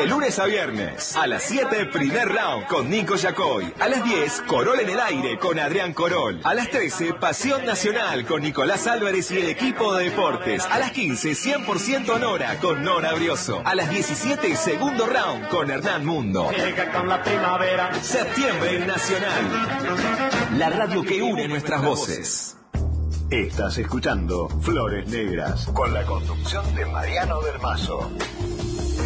lunes a viernes. A las 7, primer round con Nico Yacoy. A las 10, Corol en el aire con Adrián Corol. A las 13, Pasión Nacional con Nicolás Álvarez y el equipo de deportes. A las 15, 100% Nora con Nora Brioso. A las 17, segundo round con Hernán Mundo. Septiembre Nacional. La radio que une nuestras voces. Estás escuchando Flores Negras con la conducción de Mariano del Mazo.